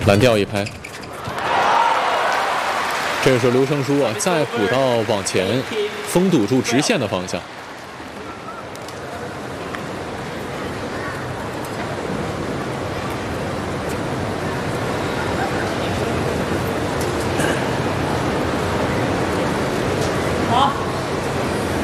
蓝调一拍。这个时候刘成书啊，再补到往前封堵住直线的方向。